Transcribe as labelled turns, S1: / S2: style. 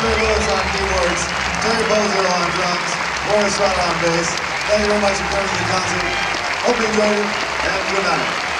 S1: Andre Lewis on keyboards, Terry Bozo on drums, Morris Rod on bass. Thank you very much for coming to the concert. Hope you enjoyed it, and good night.